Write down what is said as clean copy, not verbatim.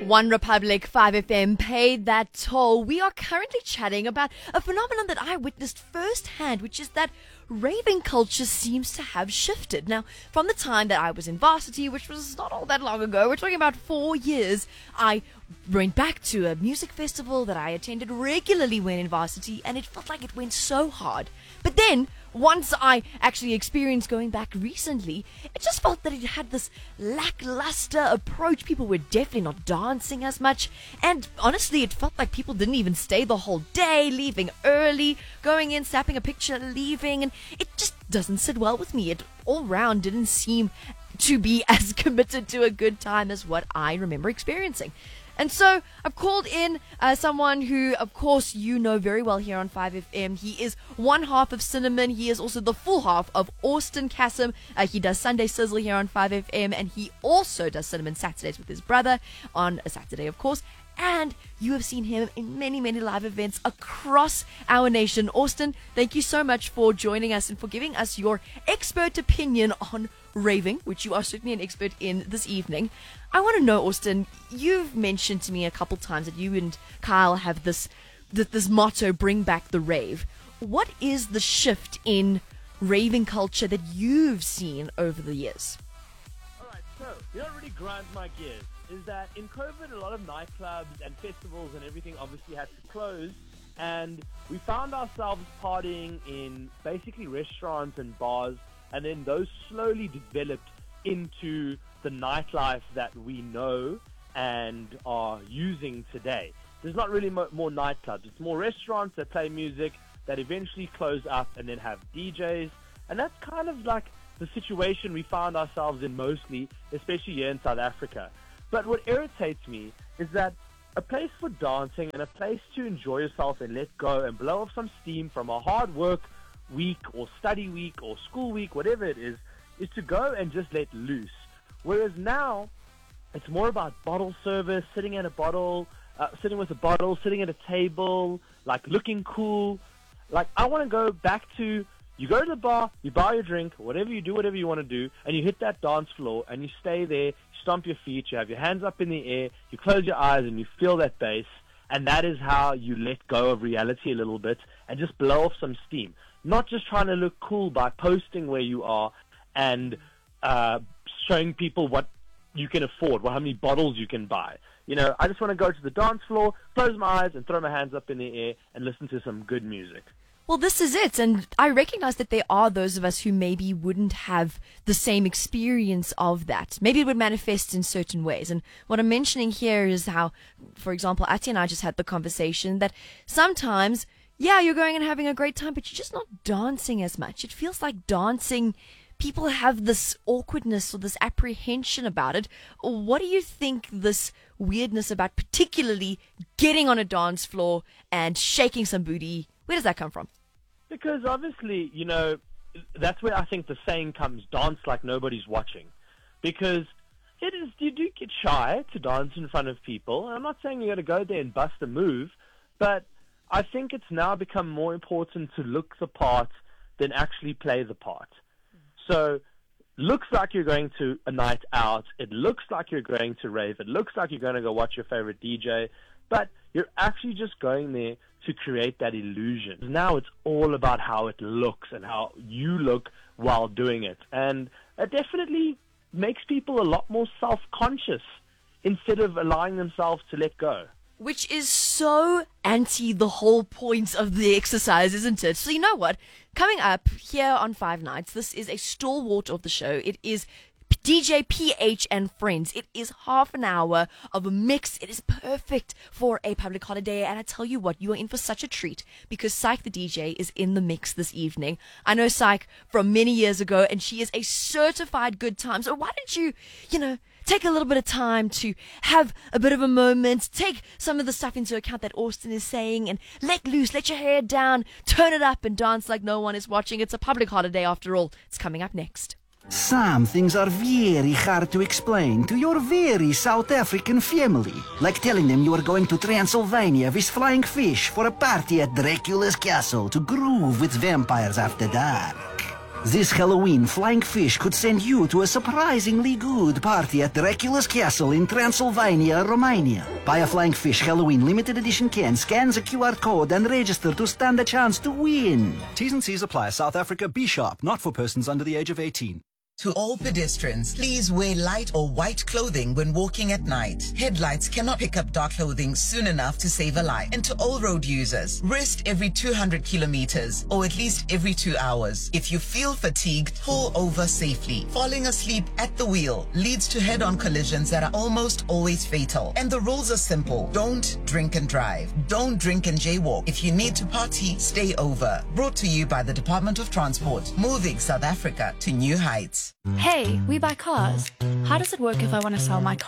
One Republic 5FM paid that toll. We are currently chatting about a phenomenon that I witnessed firsthand, which is that raving culture seems to have shifted. Now, from the time that I was in varsity, which was not all that long ago, we're talking about 4 years, I went back to a music festival that I attended regularly when in varsity, and it felt like it went so hard. But then, once I actually experienced going back recently, it just felt that it had this lackluster approach. People were definitely not dancing as much, and honestly, it felt like people didn't even stay the whole day, leaving early, going in, snapping a picture, leaving, and it just doesn't sit well with me. It all round didn't seem to be as committed to a good time as what I remember experiencing. And so I've called in someone who, of course, you know very well here on 5FM. He is one half of Cinnamon. He is also the full half of Austin Kassem. He does Sunday Sizzle here on 5FM, and he also does Cinnamon Saturdays with his brother on a Saturday, of course. And you have seen him in many, many live events across our nation. Austin, thank you so much for joining us and for giving us your expert opinion on raving, which you are certainly an expert in this evening. I want to know, Austin, you've mentioned to me a couple times that you and Kyle have this motto, bring back the rave. What is the shift in raving culture that you've seen over the years? All right, so you know what really grinds my gears is that in COVID, a lot of nightclubs and festivals and everything obviously had to close, and we found ourselves partying in basically restaurants and bars, and then those slowly developed into the nightlife that we know and are using today. There's not really more nightclubs. It's more restaurants that play music that eventually close up and then have DJs. And that's kind of like the situation we found ourselves in mostly, especially here in South Africa. But what irritates me is that a place for dancing and a place to enjoy yourself and let go and blow off some steam from a hard work week or study week or school week, whatever it is to go and just let loose. Whereas now, it's more about bottle service, sitting with a bottle, sitting at a table, like looking cool. Like, I want to go back to, you go to the bar, you buy your drink, whatever you do, whatever you want to do, and you hit that dance floor and you stay there, you stomp your feet, you have your hands up in the air, you close your eyes and you feel that bass, and that is how you let go of reality a little bit and just blow off some steam. Not just trying to look cool by posting where you are and showing people what you can afford, how many bottles you can buy. You know, I just want to go to the dance floor, close my eyes, and throw my hands up in the air and listen to some good music. Well, this is it, and I recognize that there are those of us who maybe wouldn't have the same experience of that. Maybe it would manifest in certain ways, and what I'm mentioning here is how, for example, Ati and I just had the conversation that sometimes, yeah, you're going and having a great time, but you're just not dancing as much. It feels like dancing, people have this awkwardness or this apprehension about it. What do you think this weirdness about particularly getting on a dance floor and shaking some booty, where does that come from? Because obviously, you know, that's where I think the saying comes, dance like nobody's watching. Because it is, you do get shy to dance in front of people. I'm not saying you got to go there and bust a move, but I think it's now become more important to look the part than actually play the part. So, looks like you're going to a night out. It looks like you're going to rave. It looks like you're going to go watch your favorite DJ. But you're actually just going there to create that illusion. Now it's all about how it looks and how you look while doing it. And it definitely makes people a lot more self-conscious instead of allowing themselves to let go. Which is so anti the whole point of the exercise, isn't it? So you know what? Coming up here on Five Nights, this is a stalwart of the show. It is DJ PH and Friends. It is half an hour of a mix. It is perfect for a public holiday. And I tell you what, you are in for such a treat because Syke the DJ is in the mix this evening. I know Syke from many years ago, and she is a certified good time. So why don't you take a little bit of time to have a bit of a moment, take some of the stuff into account that Austin is saying, and let loose, let your hair down, turn it up and dance like no one is watching. It's a public holiday after all. It's coming up next. Some things are very hard to explain to your very South African family. Like telling them you are going to Transylvania with flying fish for a party at Dracula's castle to groove with vampires after dark. This Halloween, Flying Fish could send you to a surprisingly good party at Dracula's Castle in Transylvania, Romania. Buy a Flying Fish Halloween limited edition can, scan the QR code, and register to stand a chance to win. T's and C's apply. South Africa, be sharp, not for persons under the age of 18. To all pedestrians, please wear light or white clothing when walking at night. Headlights cannot pick up dark clothing soon enough to save a life. And to all road users, rest every 200 kilometers or at least every 2 hours. If you feel fatigued, pull over safely. Falling asleep at the wheel leads to head-on collisions that are almost always fatal. And the rules are simple. Don't drink and drive. Don't drink and jaywalk. If you need to party, stay over. Brought to you by the Department of Transport, moving South Africa to new heights. Hey, we buy cars. How does it work if I want to sell my car?